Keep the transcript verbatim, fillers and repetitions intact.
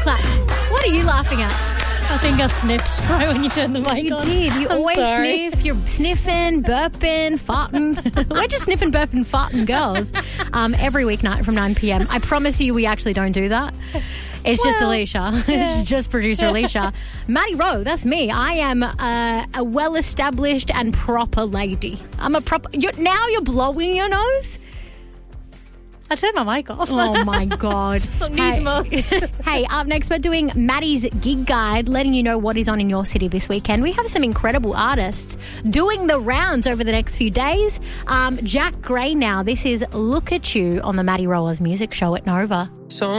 clap. What are you laughing at? I think I sniffed right when you turned the mic You on. did. You I'm always sorry. sniff. You're sniffing, burping, farting. We're just sniffing, burping, farting girls um, every weeknight from nine p.m. I promise you we actually don't do that. It's just Well, Alicia. It's just producer Alicia. Maddie Rowe, that's me. I am uh, a well-established and proper lady. I'm a proper... You're, now you're blowing your nose? I turned my mic off. Oh, my God. Needs most. Hey, up next, we're doing Maddie's Gig Guide, letting you know what is on in your city this weekend. We have some incredible artists doing the rounds over the next few days. Um, Jack Gray now. This is Look at You on the Maddie Rowers Music Show at Nova. So